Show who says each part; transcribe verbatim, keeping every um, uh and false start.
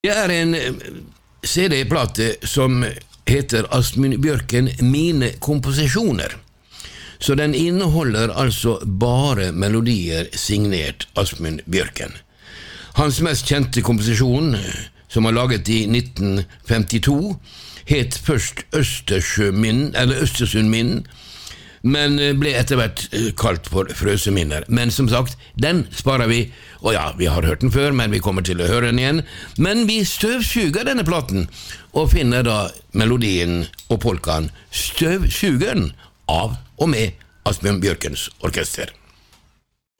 Speaker 1: Det er en C D-plate som heter Asmund Bjørken Mine komposisjoner. Så den inneholder altså bare melodier signert Asmund Bjørken. Hans mest kjente komposisjon, som han laget i nitten femtito, het først Østersjøminn, eller Østersundminn, men ble etter hvert kalt for Frøseminner. Men som sagt, den sparer vi, og ja, vi har hørt den før, men vi kommer til å høre den igjen. Men vi støvsuger denne platen, og finner da melodien og polkaen Støvsugeren av og med Asbjørn Bjørkens orkester.